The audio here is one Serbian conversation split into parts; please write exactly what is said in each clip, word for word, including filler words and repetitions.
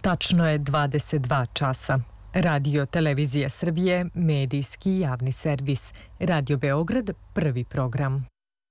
Tačno je dvadeset dva časa. Radio Televizija Srbije, medijski javni servis. Radio Beograd, prvi program.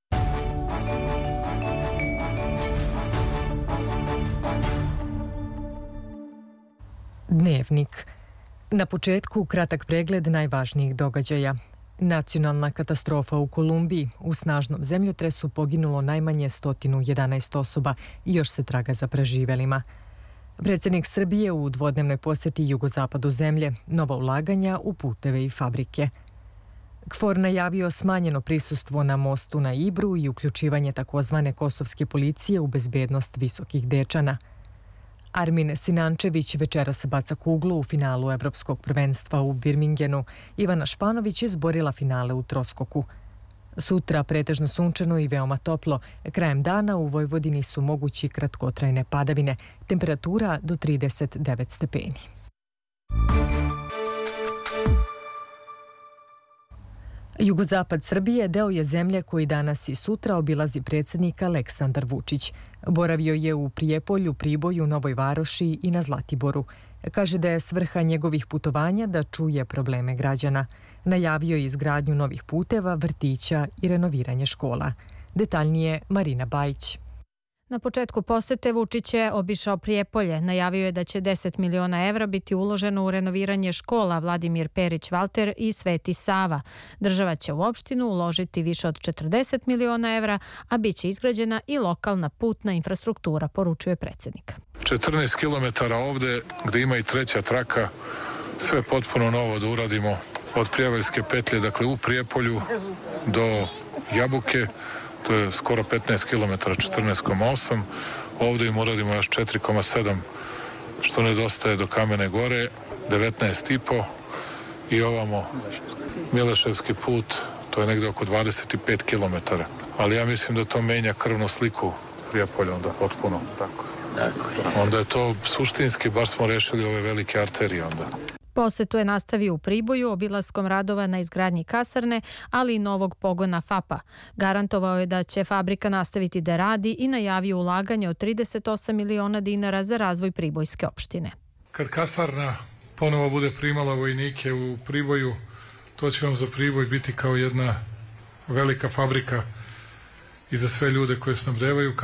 Dnevnik. Na početku kratak pregled najvažnijih događaja. Nacionalna katastrofa u Kolumbiji. U snažnom zemljotresu poginulo najmanje sto jedanaest osoba i još se traga za preživelima. Predsjednik Srbije u dvodnevnoj posjeti jugozapadu zemlje, nova ulaganja u puteve i fabrike. KFOR najavio smanjeno prisustvo na mostu na Ibru i uključivanje takozvane kosovske policije u bezbednost Visokih Dečana. Armin Sinančević večeras baca kuglu u finalu Evropskog prvenstva u Birmingenu. Ivana Španović izborila finale u troskoku. Sutra pretežno sunčano i veoma toplo. Krajem dana u Vojvodini su mogući kratkotrajne padavine. Temperatura do trideset devet stepeni. Jugozapad Srbije deo je zemlje koji danas i sutra obilazi predsjednik Aleksandar Vučić. Boravio je u Prijepolju, Priboju, Novoj Varoši i na Zlatiboru. Kaže da je svrha njegovih putovanja da čuje probleme građana. Najavio je izgradnju novih puteva, vrtića i renoviranje škola. Detaljnije Marina Bajić. Na početku posete Vučić je obišao Prijepolje. Najavio je da će deset miliona evra biti uloženo u renoviranje škola Vladimir Perić Valter i Sveti Sava. Država će u opštinu uložiti više od četrdeset miliona evra, a bit će izgrađena i lokalna putna infrastruktura, poručuje predsjednik. četrnaest kilometara ovde, gde ima i treća traka, sve potpuno novo da uradimo od Prijevaljske petlje, dakle u Prijepolju do Jabuke. To je skoro petnaest kilometara, četrnaest zarez osam. Ovdje im uradimo još četiri zarez sedam, što nedostaje do Kamene Gore, devetnaest zarez pet i ovamo Mileševski put, to je negdje oko dvadeset pet kilometara. Ali ja mislim da to menja krvnu sliku Prijepolja onda potpuno. Tako. Onda je to suštinski, bar smo rešili ove velike arterije onda. Posetu je nastavio u Priboju obilaskom radova na izgradnji kasarne, ali i novog pogona FAP-a. Garantovao je da će fabrika nastaviti da radi i najavio ulaganje od trideset osam miliona dinara za razvoj Pribojske opštine. Kad kasarna ponovo bude primala vojnike u Priboju, to će vam za Priboj biti kao jedna velika fabrika i za sve ljude koje snabdevaju.